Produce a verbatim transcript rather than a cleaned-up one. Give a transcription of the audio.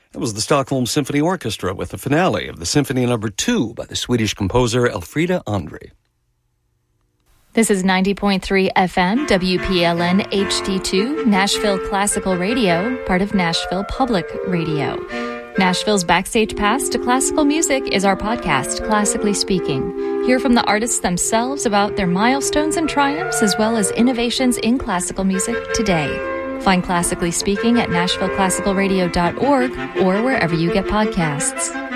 That was the Stockholm Symphony Orchestra with the finale of the Symphony Number Two by the Swedish composer Elfrida Andre. This is ninety point three F M, W P L N H D two, Nashville Classical Radio, part of Nashville Public Radio. Nashville's Backstage Pass to Classical Music is our podcast, Classically Speaking. Hear from the artists themselves about their milestones and triumphs, as well as innovations in classical music today. Find Classically Speaking at nashville classical radio dot org or wherever you get podcasts.